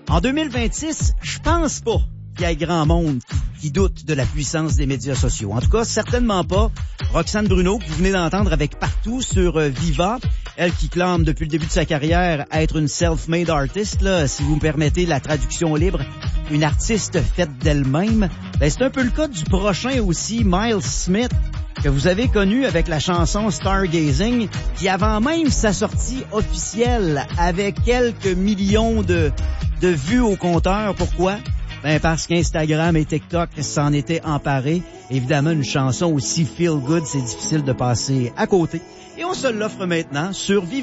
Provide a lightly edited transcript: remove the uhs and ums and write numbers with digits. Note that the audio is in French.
En 2026, je pense pas qu'il y ait grand monde qui doute de la puissance des médias sociaux. En tout cas, certainement pas Roxane Bruno, que vous venez d'entendre avec Partout sur Viva. Elle qui clame depuis le début de sa carrière être une self-made artist, là, si vous me permettez la traduction libre, une artiste faite d'elle-même. Ben, c'est un peu le cas du prochain aussi, Miles Smith, que vous avez connu avec la chanson Stargazing, qui avant même sa sortie officielle avait quelques millions de vues au compteur. Pourquoi? Ben parce qu'Instagram et TikTok s'en étaient emparés. Évidemment, une chanson aussi feel good, c'est difficile de passer à côté. Et on se l'offre maintenant sur Viva.